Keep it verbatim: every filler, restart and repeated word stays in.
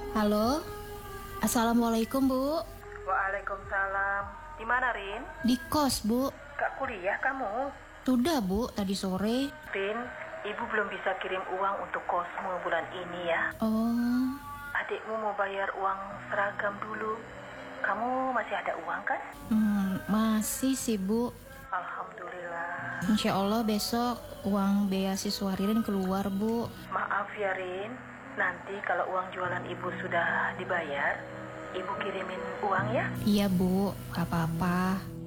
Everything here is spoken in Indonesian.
Halo, Assalamualaikum Bu. Waalaikumsalam. Di mana, Rin? Di kos Bu. Gak kuliah kamu? Sudah Bu, tadi sore. Rin, ibu belum bisa kirim uang untuk kosmu bulan ini ya. Oh, Adikmu mau bayar uang seragam dulu. Kamu masih ada uang kan? hmm, masih sih Bu. Alhamdulillah. Insya Allah besok uang beasiswa Ririn keluar Bu. Maaf ya, Rin. Nanti kalau uang jualan ibu sudah dibayar, ibu kirimin uang ya. Iya Bu, gak apa-apa.